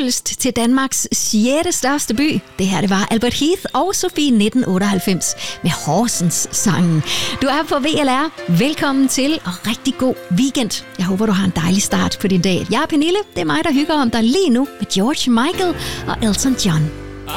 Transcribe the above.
hyldest til Danmarks 6. største by. Det her, det var Albert Heath og Sofie 1998 med Horsens-sangen. Du er på VLR. Velkommen til, og rigtig god weekend. Jeg håber, du har en dejlig start på din dag. Jeg er Pernille. Det er mig, der hygger om dig lige nu med George Michael og Elton John.